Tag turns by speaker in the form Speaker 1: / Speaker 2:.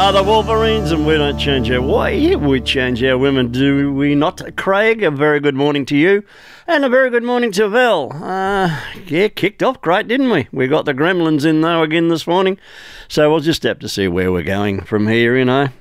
Speaker 1: are the Wolverines, and we don't change our way, we change our women, do we not? Craig, a very good morning to you, and a very good morning to Val. Kicked off great, didn't we? We got the Gremlins in, though, again this morning, so we'll just have to see where we're going from here, you know.